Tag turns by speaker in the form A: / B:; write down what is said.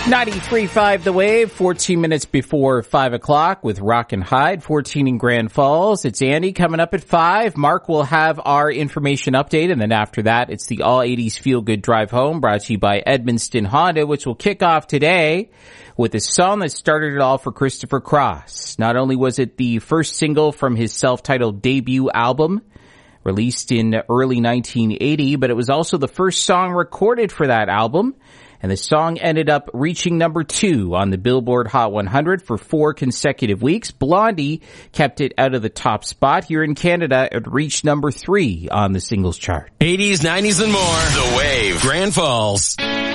A: 93.5 The Wave, 14 minutes before 5 o'clock with Rock and Hyde, 14 in Grand Falls. It's Andy coming up at 5. Mark will have our information update, and then after that, it's the All 80s Feel Good Drive Home, brought to you by Edmundston Honda, which will kick off today with a song that started it all for Christopher Cross. Not only was it the first single from his self-titled debut album, released in early 1980, but it was also the first song recorded for that album. And the song ended up reaching number 2 on the Billboard Hot 100 for 4 consecutive weeks. Blondie kept it out of the top spot. Here in Canada, it reached number 3 on the singles chart.
B: 80s, 90s, and more. The Wave. Grand Falls.